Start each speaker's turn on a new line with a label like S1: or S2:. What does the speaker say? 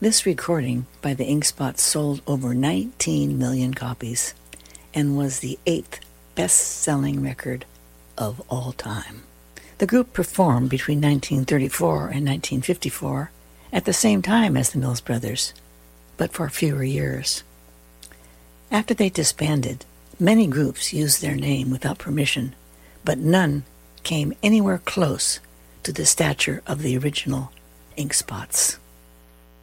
S1: This recording by the Ink Spots sold over 19 million copies and was the 8th best-selling record of all time. The group performed between 1934 and 1954 at the same time as the Mills Brothers, but for fewer years. After they disbanded, many groups used their name without permission, but none came anywhere close to the stature of the original Ink Spots.